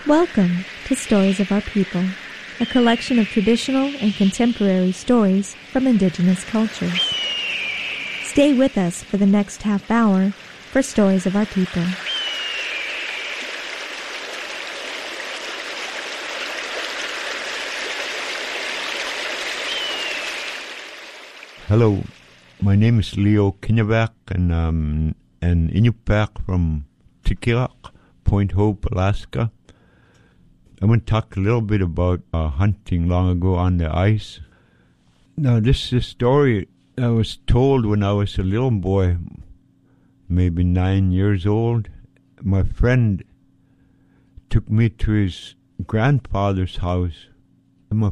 Welcome to Stories of Our People, a collection of traditional and contemporary stories from indigenous cultures. Stay with us for the next half hour for Stories of Our People. Hello, my name is Leo Kinnebeck, and I'm an Inupiaq from Tikilak, Point Hope, Alaska. I'm going to talk a little bit about hunting long ago on the ice. Now, this is a story that was told when I was a little boy, maybe 9 years old. My friend took me to his grandfather's house